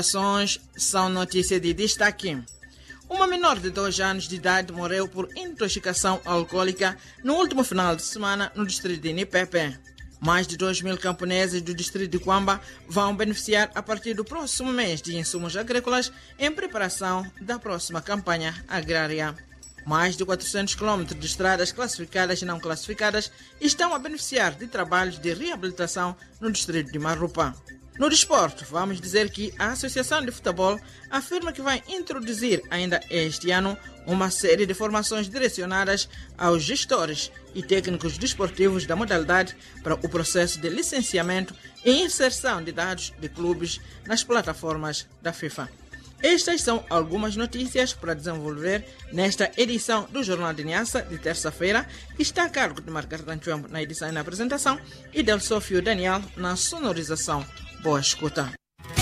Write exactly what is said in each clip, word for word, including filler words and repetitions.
Ações são notícia de destaque. Uma menor de dois anos de idade morreu por intoxicação alcoólica no último final de semana no distrito de Nipepe. Mais de dois mil camponeses do distrito de Quamba vão beneficiar a partir do próximo mês de insumos agrícolas em preparação da próxima campanha agrária. Mais de quatrocentos quilômetros de estradas classificadas e não classificadas estão a beneficiar de trabalhos de reabilitação no distrito de Marupa. No desporto, vamos dizer que a Associação de Futebol afirma que vai introduzir ainda este ano uma série de formações direcionadas aos gestores e técnicos desportivos da modalidade para o processo de licenciamento e inserção de dados de clubes nas plataformas da FIFA. Estas são algumas notícias para desenvolver nesta edição do Jornal de Niassa de terça-feira, que está a cargo de Margarida Nchembo na edição e na apresentação e Del Sofio Daniel na sonorização. Boa escuta.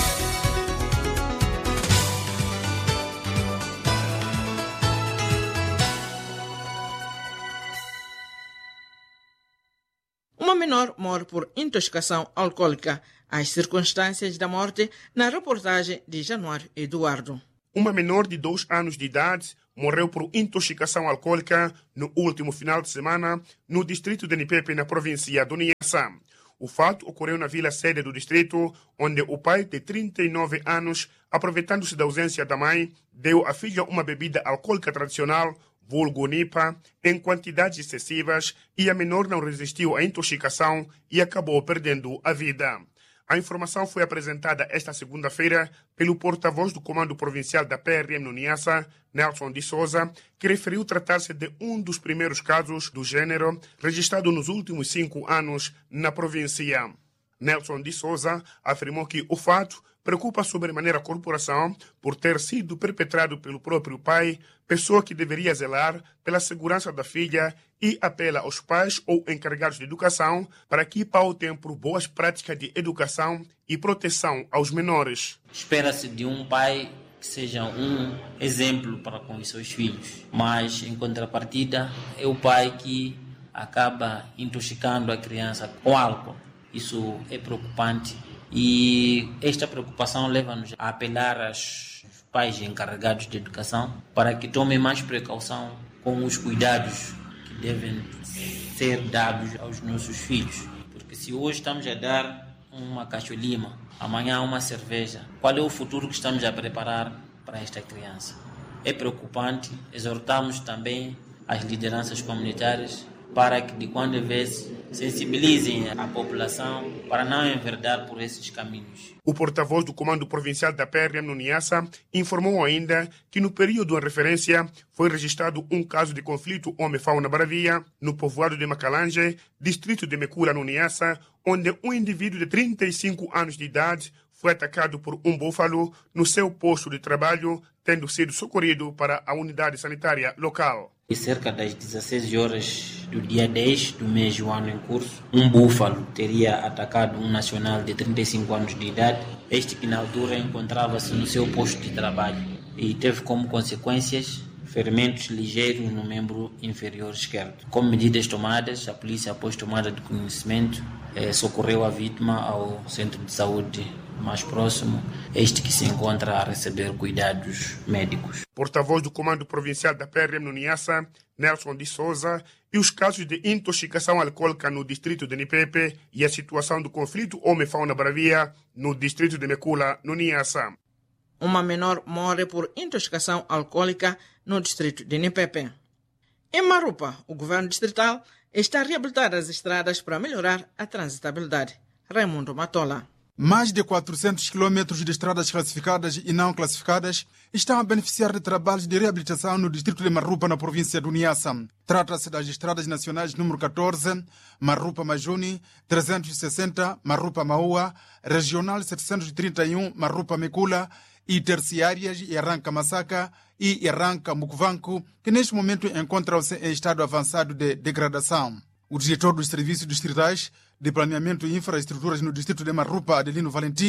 Uma menor morre por intoxicação alcoólica. As circunstâncias da morte na reportagem de Januário Eduardo. Uma menor de dois anos de idade morreu por intoxicação alcoólica no último final de semana no distrito de Nipepe, na província do Niassa. O fato ocorreu na vila sede do distrito, onde o pai de trinta e nove anos, aproveitando-se da ausência da mãe, deu à filha uma bebida alcoólica tradicional, vulgo Nipa, em quantidades excessivas, e a menor não resistiu à intoxicação e acabou perdendo a vida. A informação foi apresentada esta segunda-feira pelo porta-voz do Comando Provincial da P R M no Niassa, Nelson de Souza, que referiu tratar-se de um dos primeiros casos do gênero registrado nos últimos cinco anos na província. Nelson de Souza afirmou que o fato preocupa sobremaneira a corporação por ter sido perpetrado pelo próprio pai, pessoa que deveria zelar pela segurança da filha, e apela aos pais ou encarregados de educação para que pautem por boas práticas de educação e proteção aos menores. Espera-se de um pai que seja um exemplo para com os seus filhos, mas em contrapartida é o pai que acaba intoxicando a criança com álcool. Isso é preocupante e esta preocupação leva-nos a apelar aos pais encarregados de educação para que tomem mais precaução com os cuidados que devem ser dados aos nossos filhos. Porque se hoje estamos a dar uma cacholima, amanhã uma cerveja, qual é o futuro que estamos a preparar para esta criança? É preocupante. Exortamos também as lideranças comunitárias para que de quando em vez sensibilizem a população para não enverdar por esses caminhos. O porta-voz do Comando Provincial da P R M no Niassa informou ainda que no período em referência foi registrado um caso de conflito homem-fauna-bravia no povoado de Macalange, distrito de Mecula no Niassa, onde um indivíduo de trinta e cinco anos de idade foi atacado por um búfalo no seu posto de trabalho, tendo sido socorrido para a unidade sanitária local. E cerca das dezesseis horas do dia dez do mês do ano em curso, um búfalo teria atacado um nacional de trinta e cinco anos de idade, este que na altura encontrava-se no seu posto de trabalho e teve como consequências ferimentos ligeiros no membro inferior esquerdo. Com medidas tomadas, a polícia, após tomada de conhecimento, eh, socorreu a vítima ao centro de saúde mais próximo, este que se encontra a receber cuidados médicos. Porta-voz do Comando Provincial da P R M no Niassa, Nelson de Souza, e os casos de intoxicação alcoólica no distrito de Nipepe e a situação do conflito homem-fauna-bravia no distrito de Mecula, no Niassa. Uma menor morre por intoxicação alcoólica no distrito de Nipepe. Em Marupa, o governo distrital está a reabilitar as estradas para melhorar a transitabilidade. Raimundo Matola. Mais de quatrocentos quilômetros de estradas classificadas e não classificadas estão a beneficiar de trabalhos de reabilitação no distrito de Marupa, na província do Niassa. Trata-se das estradas nacionais número catorze, Marupa-Majuni, trezentos e sessenta, Marupa-Maua, regional setecentos e trinta e um, Marupa-Mecula, e terciárias Iarranca-Massaka e Iarranca-Mukuvanku, que neste momento encontram-se em estado avançado de degradação. O diretor dos serviços distritais de planeamento e infraestruturas no distrito de Marupa, Adelino Valentim,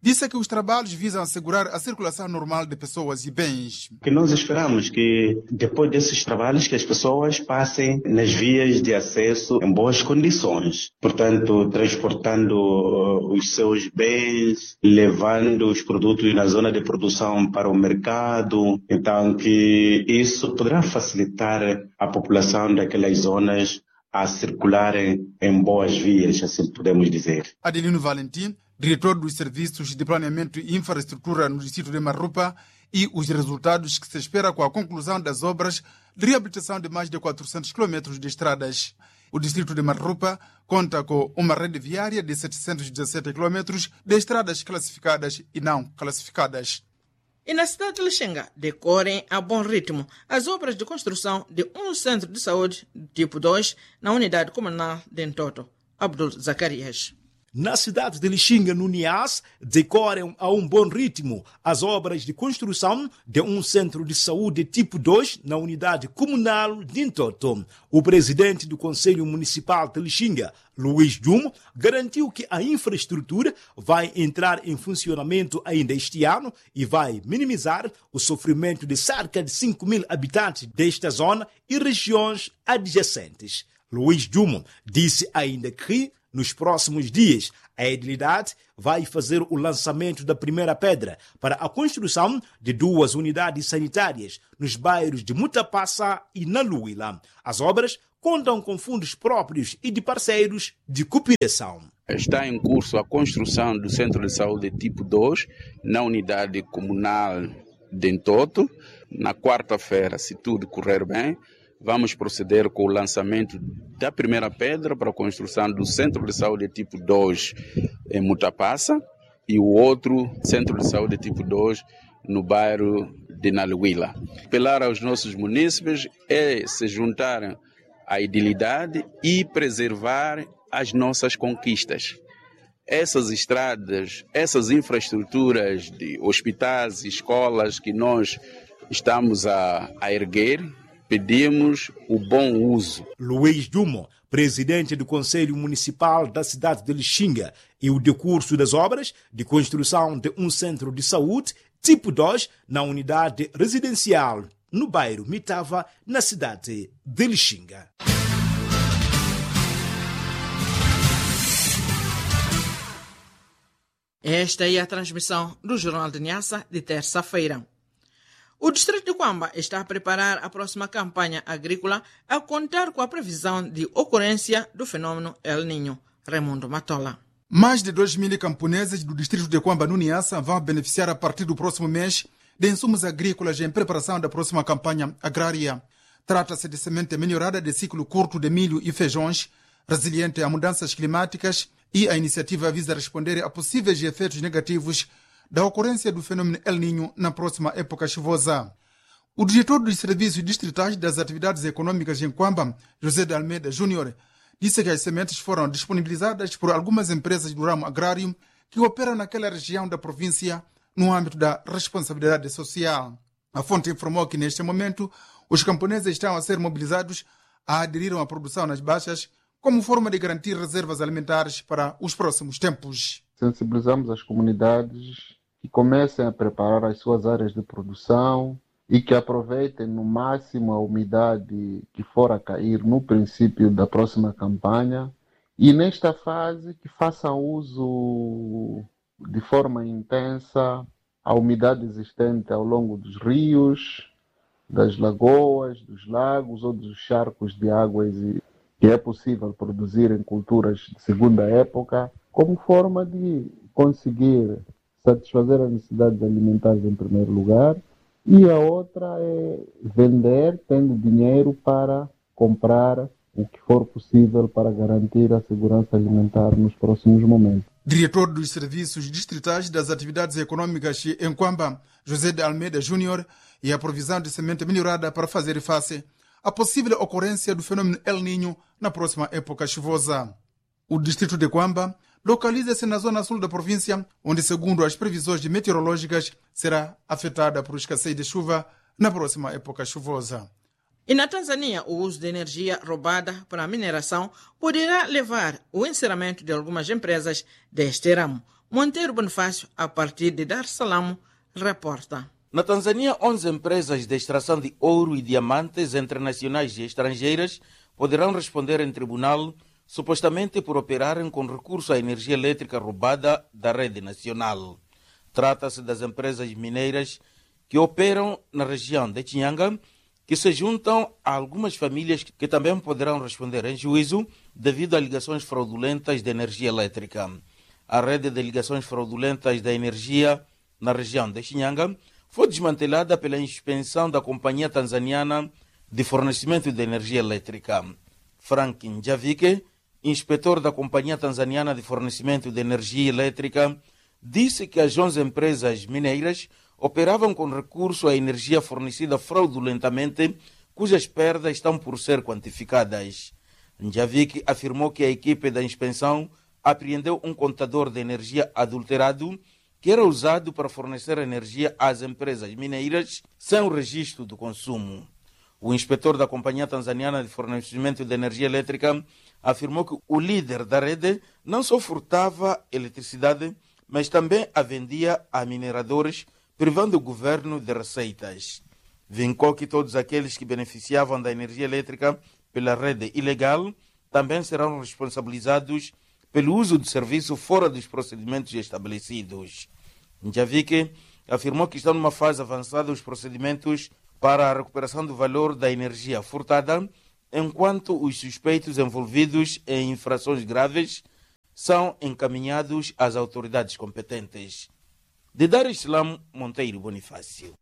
disse que os trabalhos visam assegurar a circulação normal de pessoas e bens. Que nós esperamos que depois desses trabalhos que as pessoas passem nas vias de acesso em boas condições, portanto transportando uh, os seus bens, levando os produtos na zona de produção para o mercado, então que isso poderá facilitar a população daquelas zonas a circularem em boas vias, assim podemos dizer. Adelino Valentim, diretor dos Serviços de Planeamento e Infraestrutura no distrito de Marrupa, e os resultados que se espera com a conclusão das obras de reabilitação de mais de quatrocentos quilômetros de estradas. O distrito de Marrupa conta com uma rede viária de setecentos e dezessete quilômetros de estradas classificadas e não classificadas. E na cidade de Lixinga decorrem a bom ritmo as obras de construção de um centro de saúde tipo dois na unidade comunal de Ntoto. Abdul Zacarias. Na cidade de Lixinga, no Niassa, decorrem a um bom ritmo as obras de construção de um centro de saúde tipo dois na unidade comunal de Ntoto. O presidente do Conselho Municipal de Lixinga, Luís Jumo, garantiu que a infraestrutura vai entrar em funcionamento ainda este ano e vai minimizar o sofrimento de cerca de cinco mil habitantes desta zona e regiões adjacentes. Luís Jumo disse ainda que nos próximos dias, a edilidade vai fazer o lançamento da primeira pedra para a construção de duas unidades sanitárias nos bairros de Mutapassa e Naluila. As obras contam com fundos próprios e de parceiros de cooperação. Está em curso a construção do Centro de Saúde tipo dois na unidade comunal de Ntoto. Na quarta-feira, se tudo correr bem, vamos proceder com o lançamento da primeira pedra para a construção do Centro de Saúde tipo dois em Mutapassa e o outro Centro de Saúde tipo dois no bairro de Naluila. Apelar aos nossos munícipes é se juntarem à idilidade e preservar as nossas conquistas. Essas estradas, essas infraestruturas de hospitais e escolas que nós estamos a, a erguer, pedimos o bom uso. Luís Jumo, presidente do Conselho Municipal da cidade de Lixinga, e o decurso das obras de construção de um centro de saúde tipo dois na unidade residencial no bairro Mitava, na cidade de Lixinga. Esta é a transmissão do Jornal de Niassa de terça-feira. O distrito de Quamba está a preparar a próxima campanha agrícola a contar com a previsão de ocorrência do fenômeno El Niño. Raimundo Matola. Mais de dois mil camponeses do distrito de Quamba, no Niassa, vão beneficiar a partir do próximo mês de insumos agrícolas em preparação da próxima campanha agrária. Trata-se de semente melhorada de ciclo curto de milho e feijões, resiliente a mudanças climáticas, e a iniciativa visa responder a possíveis efeitos negativos da ocorrência do fenômeno El Niño na próxima época chuvosa. O diretor dos Serviços Distritais das Atividades Econômicas em Quamba, José de Almeida Júnior, disse que as sementes foram disponibilizadas por algumas empresas do ramo agrário que operam naquela região da província no âmbito da responsabilidade social. A fonte informou que, neste momento, os camponeses estão a ser mobilizados a aderir à produção nas baixas como forma de garantir reservas alimentares para os próximos tempos. Sensibilizamos as comunidades que comecem a preparar as suas áreas de produção e que aproveitem no máximo a umidade que for a cair no princípio da próxima campanha e nesta fase que façam uso de forma intensa a umidade existente ao longo dos rios, das lagoas, dos lagos ou dos charcos de águas que é possível produzir em culturas de segunda época como forma de conseguir satisfazer as necessidades alimentares em primeiro lugar, e a outra é vender, tendo dinheiro para comprar o que for possível para garantir a segurança alimentar nos próximos momentos. Diretor dos Serviços Distritais das Atividades Econômicas em Quamba, José de Almeida Júnior, e a provisão de semente melhorada para fazer face à possível ocorrência do fenômeno El Niño na próxima época chuvosa. O distrito de Quamba localiza-se na zona sul da província, onde, segundo as previsões meteorológicas, será afetada por escassez de chuva na próxima época chuvosa. E na Tanzânia, o uso de energia roubada para a mineração poderá levar ao encerramento de algumas empresas deste ramo. Monteiro Bonifácio, a partir de Dar es Salaam, reporta. Na Tanzânia, onze empresas de extração de ouro e diamantes internacionais e estrangeiras poderão responder em tribunal, supostamente por operarem com recurso à energia elétrica roubada da rede nacional. Trata-se das empresas mineiras que operam na região de Chinyanga, que se juntam a algumas famílias que também poderão responder em juízo devido a ligações fraudulentas de energia elétrica. A rede de ligações fraudulentas da energia na região de Chinyanga foi desmantelada pela inspeção da Companhia Tanzaniana de Fornecimento de Energia Elétrica. Frank Njavike, inspetor da Companhia Tanzaniana de Fornecimento de Energia Elétrica, disse que as onze empresas mineiras operavam com recurso à energia fornecida fraudulentamente, cujas perdas estão por ser quantificadas. Njavike afirmou que a equipe da inspeção apreendeu um contador de energia adulterado que era usado para fornecer energia às empresas mineiras sem o registro do consumo. O inspetor da Companhia Tanzaniana de Fornecimento de Energia Elétrica afirmou que o líder da rede não só furtava eletricidade, mas também a vendia a mineradores, privando o governo de receitas. Vincou que todos aqueles que beneficiavam da energia elétrica pela rede ilegal também serão responsabilizados pelo uso de serviço fora dos procedimentos estabelecidos. Njavike afirmou que estão numa fase avançada os procedimentos para a recuperação do valor da energia furtada, enquanto os suspeitos envolvidos em infrações graves são encaminhados às autoridades competentes. De Dar es Salaam, Monteiro Bonifácio.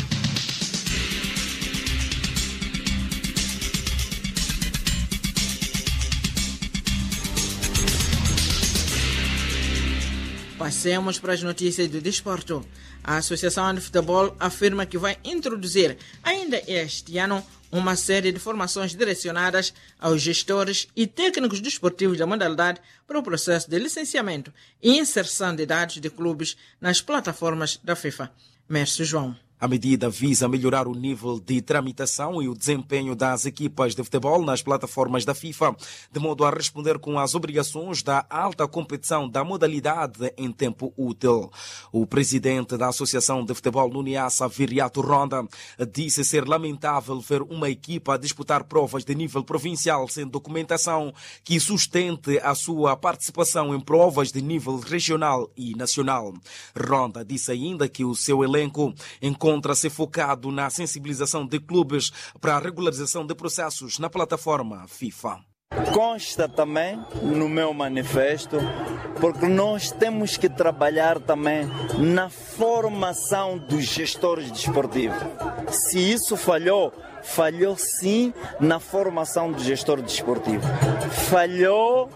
Passemos para as notícias do desporto. A Associação de Futebol afirma que vai introduzir ainda este ano uma série de formações direcionadas aos gestores e técnicos desportivos da modalidade para o processo de licenciamento e inserção de dados de clubes nas plataformas da FIFA. Mércio João. A medida visa melhorar o nível de tramitação e o desempenho das equipas de futebol nas plataformas da FIFA, de modo a responder com as obrigações da alta competição da modalidade em tempo útil. O presidente da Associação de Futebol no Niassa, Viriato Ronda, disse ser lamentável ver uma equipa disputar provas de nível provincial sem documentação que sustente a sua participação em provas de nível regional e nacional. Ronda disse ainda que o seu elenco encontra-se focado na sensibilização de clubes para a regularização de processos na plataforma FIFA. Consta também no meu manifesto, porque nós temos que trabalhar também na formação dos gestores desportivos. Se isso falhou, falhou sim na formação do gestor desportivo. Falhou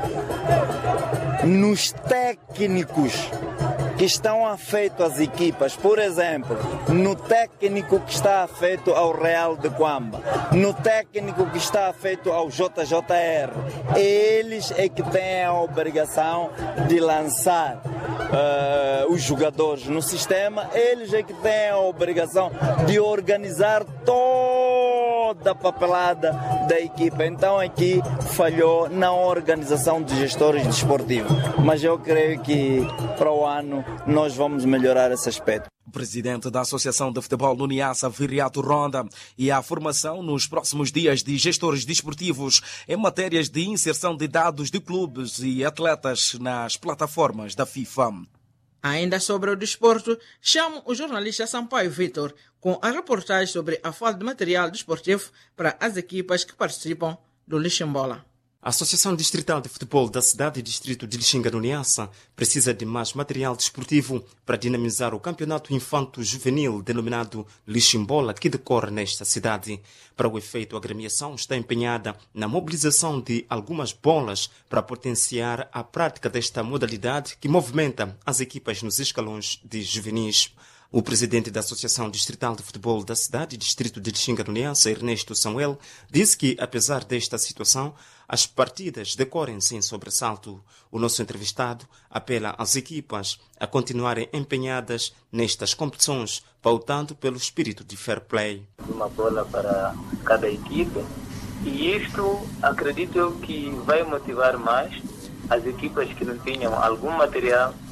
nos técnicos que estão afeitos às equipas. Por exemplo, no técnico que está afeito ao Real de Quamba, no técnico que está afeito ao J J R. Eles é que têm a obrigação de lançar uh, os jogadores no sistema, eles é que têm a obrigação de organizar toda a papelada da equipa. Então aqui falhou na organização de gestores desportivos. Mas eu creio que para o ano nós vamos melhorar esse aspecto. O presidente da Associação de Futebol no Niassa, Viriato Ronda, e a formação nos próximos dias de gestores desportivos em matérias de inserção de dados de clubes e atletas nas plataformas da FIFA. Ainda sobre o desporto, chamo o jornalista Sampaio Vitor com a reportagem sobre a falta de material desportivo para as equipas que participam do Liximbola. A Associação Distrital de Futebol da cidade e distrito de Lixinga, no Niassa, precisa de mais material desportivo para dinamizar o campeonato infanto-juvenil denominado Liximbola, que decorre nesta cidade. Para o efeito, a agremiação está empenhada na mobilização de algumas bolas para potenciar a prática desta modalidade que movimenta as equipas nos escalões de juvenis. O presidente da Associação Distrital de Futebol da cidade e distrito de Lixinga, no Niassa, Ernesto Samuel, disse que, apesar desta situação, as partidas decorrem sem sobressalto. O nosso entrevistado apela às equipas a continuarem empenhadas nestas competições, pautando pelo espírito de fair play. Uma bola para cada equipe, e isto acredito eu que vai motivar mais as equipas que não tinham algum material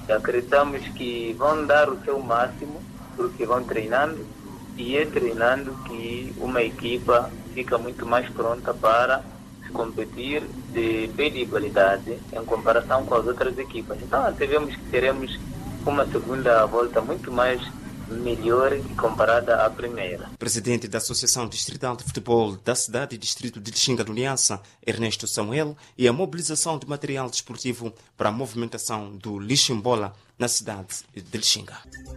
acreditamos que vão dar o seu máximo, porque vão treinando, e é treinando que uma equipa fica muito mais pronta para se competir de pé de igualdade em comparação com as outras equipas. Então, sabemos que teremos uma segunda volta muito mais melhor comparada à primeira. Presidente da Associação Distrital de Futebol da cidade e distrito de Lixinga do Niassa, Ernesto Samuel, e a mobilização de material desportivo para a movimentação do Liximbola na cidade de Lixinga.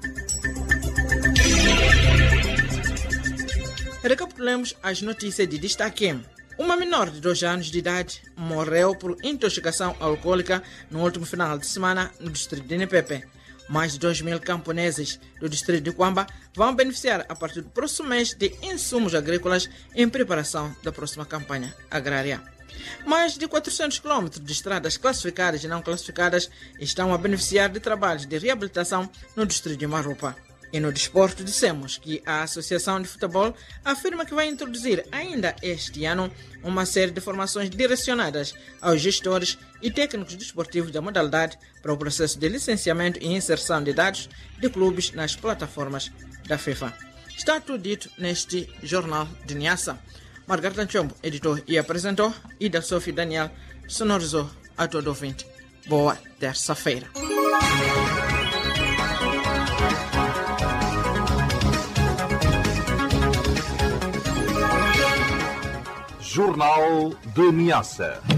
Recapitulemos as notícias de destaque. Uma menor de dois anos de idade morreu por intoxicação alcoólica no último final de semana no distrito de Nipepe. Mais de dois mil camponeses do distrito de Quamba vão beneficiar a partir do próximo mês de insumos agrícolas em preparação da próxima campanha agrária. Mais de quatrocentos quilômetros de estradas classificadas e não classificadas estão a beneficiar de trabalhos de reabilitação no distrito de Marupa. E no desporto dissemos que a Associação de Futebol afirma que vai introduzir ainda este ano uma série de formações direcionadas aos gestores e técnicos desportivos da modalidade para o processo de licenciamento e inserção de dados de clubes nas plataformas da FIFA. Está tudo dito neste Jornal de Niassa. Margarida Chombo, editor e apresentou, e da Sofia Daniel, sonorizou a todo ouvinte. Boa terça-feira. Jornal de Niassa.